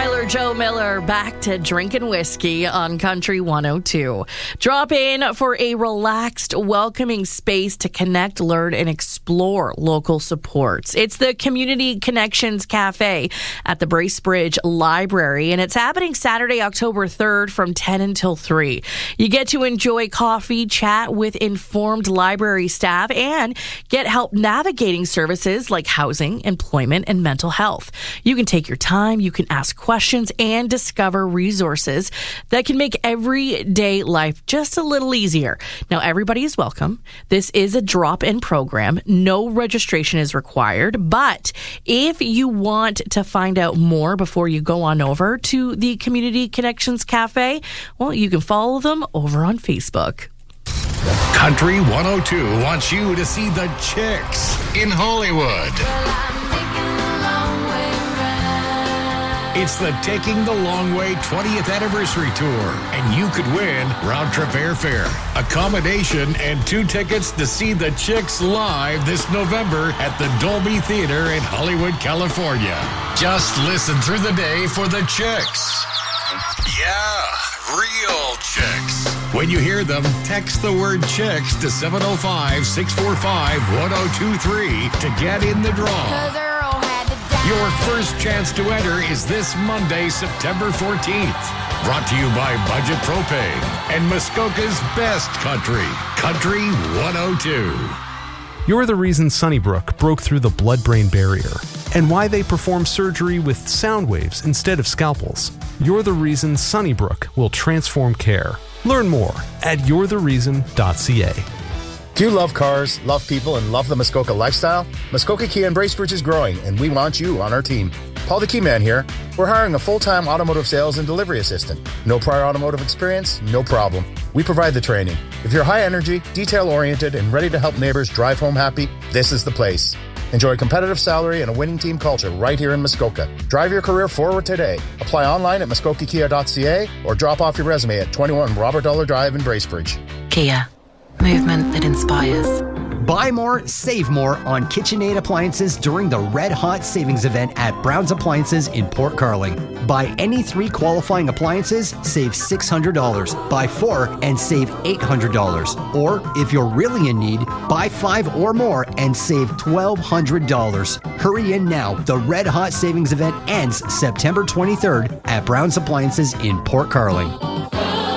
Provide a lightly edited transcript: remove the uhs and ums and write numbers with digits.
Tyler Joe Miller back to drinking whiskey on Country 102. Drop in for a relaxed, welcoming space to connect, learn, and explore local supports. It's the Community Connections Cafe at the Bracebridge Library, and it's happening Saturday, October 3rd from 10 until 3. You get to enjoy coffee, chat with informed library staff, and get help navigating services like housing, employment, and mental health. You can take your time, you can ask questions, and discover resources that can make everyday life just a little easier. Now, everybody is welcome. This is a drop-in program. No registration is required, but if you want to find out more before you go on over to the Community Connections Cafe, well, you can follow them over on Facebook. Country 102 wants you to see the Chicks in Hollywood. It's the Taking the Long Way 20th Anniversary Tour, and you could win round-trip airfare, accommodation, and 2 tickets to see the Chicks live this November at the Dolby Theater in Hollywood, California. Just listen through the day for the Chicks. Yeah, real Chicks. When you hear them, text the word Chicks to 705-645-1023 to get in the draw. Your first chance to enter is this Monday, September 14th. Brought to you by Budget Propane and Muskoka's best country, Country 102. You're the reason Sunnybrook broke through the blood-brain barrier and why they perform surgery with sound waves instead of scalpels. You're the reason Sunnybrook will transform care. Learn more at you'rethereason.ca. Do you love cars, love people, and love the Muskoka lifestyle? Muskoka Kia and Bracebridge is growing, and we want you on our team. Paul the Key Man here. We're hiring a full-time automotive sales and delivery assistant. No prior automotive experience? No problem. We provide the training. If you're high energy, detail-oriented, and ready to help neighbors drive home happy, this is the place. Enjoy a competitive salary and a winning team culture right here in Muskoka. Drive your career forward today. Apply online at muskokakia.ca or drop off your resume at 21 Robert Dollar Drive in Bracebridge. Kia. Movement that inspires. Buy more, save more on KitchenAid appliances during the Red Hot Savings Event at Brown's Appliances in Port Carling. Buy any 3 qualifying appliances, save $600. Buy 4 and save $800. Or, if you're really in need, buy 5 or more and save $1,200. Hurry in now. The Red Hot Savings Event ends September 23rd at Brown's Appliances in Port Carling.